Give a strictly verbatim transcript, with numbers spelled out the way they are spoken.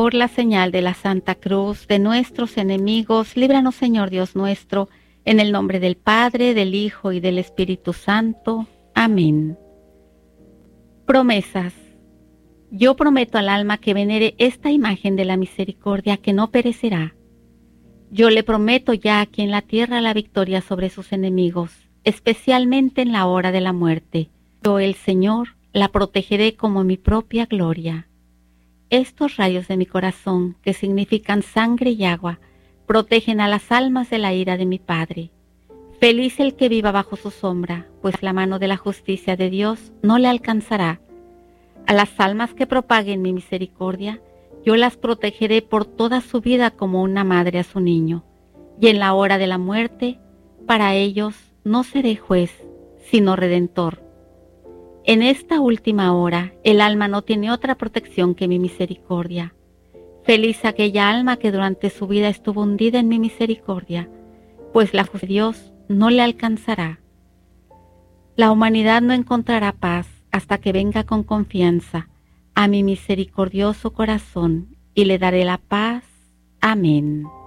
Por la señal de la Santa Cruz de nuestros enemigos, líbranos, Señor Dios nuestro, en el nombre del Padre, del Hijo y del Espíritu Santo. Amén. Promesas. Yo prometo al alma que venere esta imagen de la misericordia que no perecerá. Yo le prometo ya aquí en la tierra la victoria sobre sus enemigos, especialmente en la hora de la muerte. Yo, el Señor, la protegeré como mi propia gloria. Estos rayos de mi corazón, que significan sangre y agua, protegen a las almas de la ira de mi Padre. Feliz el que viva bajo su sombra, pues la mano de la justicia de Dios no le alcanzará. A las almas que propaguen mi misericordia, yo las protegeré por toda su vida como una madre a su niño. Y en la hora de la muerte, para ellos no seré juez, sino redentor. En esta última hora, el alma no tiene otra protección que mi misericordia. Feliz aquella alma que durante su vida estuvo hundida en mi misericordia, pues la justicia de Dios no le alcanzará. La humanidad no encontrará paz hasta que venga con confianza a mi misericordioso corazón y le daré la paz. Amén.